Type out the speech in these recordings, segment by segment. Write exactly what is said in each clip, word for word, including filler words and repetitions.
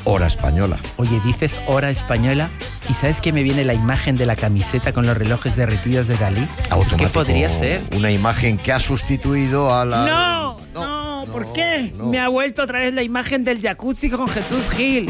hora española. Oye, dices hora española y ¿sabes qué me viene la imagen de la camiseta con los relojes derretidos de Dalí? Automático. ¿Qué podría ser? Una imagen que ha sustituido a la... ¡No! ¡No! no ¿Por qué? No. Me ha vuelto otra vez la imagen del jacuzzi con Jesús Gil.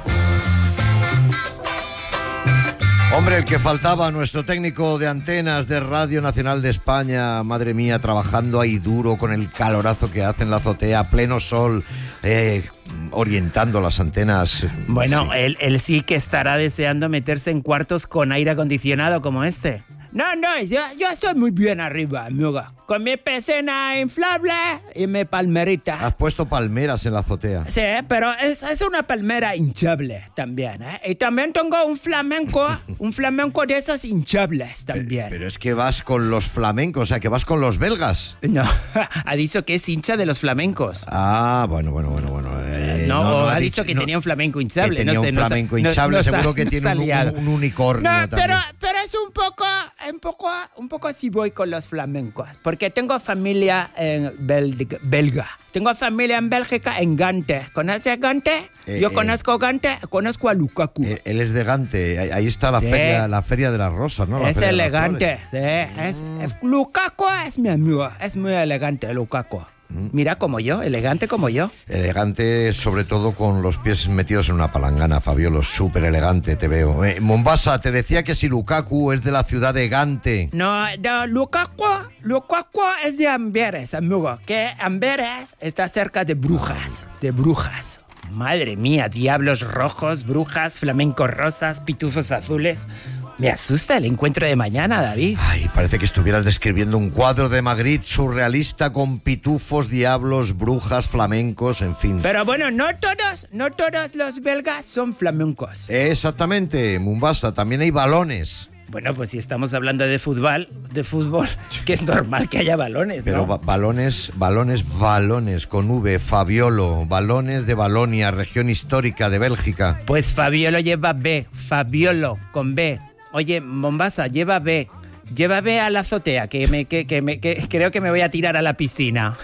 Hombre, el que faltaba, nuestro técnico de antenas de Radio Nacional de España, madre mía, trabajando ahí duro con el calorazo que hace en la azotea, a pleno sol, eh, orientando las antenas. Bueno, sí. él, él sí que estará deseando meterse en cuartos con aire acondicionado como este. No, no, yo, yo estoy muy bien arriba, amigo. Con mi piscina inflable y mi palmerita. Has puesto palmeras en la azotea. Sí, pero es, es una palmera hinchable también, ¿eh? Y también tengo un flamenco, un flamenco de esos hinchables también. Pero, pero es que vas con los flamencos, o sea, que vas con los belgas. No, ha dicho que es hincha de los flamencos. Ah, bueno, bueno, bueno, bueno. Eh, no, no, no ha, ha dicho dicho que no, tenía un flamenco hinchable. Que tenía no sé, un no flamenco sa- hinchable, no, no seguro sa- que no tiene un, salía. un, un unicornio No, también. pero, pero es un poco, un poco, un poco así voy con los flamencos, porque tengo familia en Bélgica, belga. Tengo familia en Bélgica, en Gante. ¿Conoces Gante? Eh, Yo eh. conozco Gante, conozco a Lukaku. Él, él es de Gante, ahí, ahí está la, Sí. feria, la feria de las rosas, ¿no? La Es feria de las elegante, flores. sí. Es, es- Lukaku es mi amigo, es muy elegante Lukaku. Mira como yo, elegante como yo. Elegante, sobre todo con los pies metidos en una palangana, Fabiolo, súper elegante te veo. Eh, Mombasa, te decía que si Lukaku es de la ciudad de Gante. No, no, Lukaku, Lukaku es de Amberes, amigo. Que Amberes está cerca de Brujas, de Brujas. Madre mía, diablos rojos, brujas, flamencos rosas, pitufos azules. Me asusta el encuentro de mañana, David. Ay, parece que estuvieras describiendo un cuadro de Magritte surrealista con pitufos, diablos, brujas, flamencos, en fin. Pero bueno, no todos, no todos los belgas son flamencos. Exactamente, Mombasa, también hay balones. Bueno, pues si estamos hablando de fútbol, de fútbol, que es normal que haya balones, Pero ¿no? ba- balones, balones, balones, con V, Fabiolo, balones de Balonia, región histórica de Bélgica. Pues Fabiolo lleva B, Fabiolo con B. Oye, Mombasa, lleva B. Lleva B a la azotea, que, me, que, que, me, que creo que me voy a tirar a la piscina.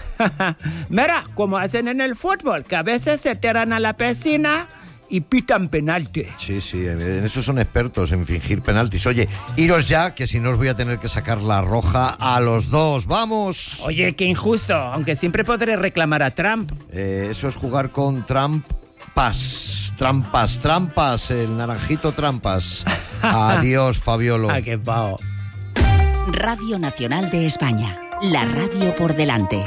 Mira, como hacen en el fútbol, que a veces se tiran a la piscina y pitan penalti. Sí, sí, en eso son expertos, en fingir penaltis. Oye, iros ya, que si no os voy a tener que sacar la roja a los dos. ¡Vamos! Oye, qué injusto, aunque siempre podré reclamar a Trump. Eh, eso es jugar con trampas. Trampas, trampas, el naranjito trampas. Adiós, Fabiolo. Ah, qué pavo. Radio Nacional de España. La radio por delante.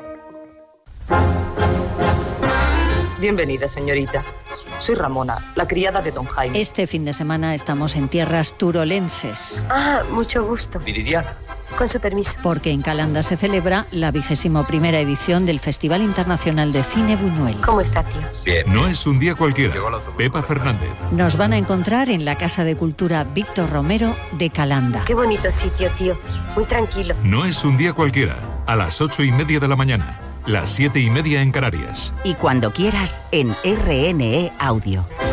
Bienvenida, señorita. Soy Ramona, la criada de don Jaime. Este fin de semana estamos en tierras turolenses, Ah, mucho gusto. Viridiana. Con su permiso. porque en Calanda se celebra la vigésimo primera edición del Festival Internacional de Cine Buñuel. ¿Cómo está, tío? Bien. No es un día cualquiera. Pepa Fernández. Nos van a encontrar en la Casa de Cultura Víctor Romero de Calanda. Qué bonito sitio, tío. Muy tranquilo. No es un día cualquiera. A las ocho y media de la mañana. Las siete y media en Canarias. Y cuando quieras en R N E Audio.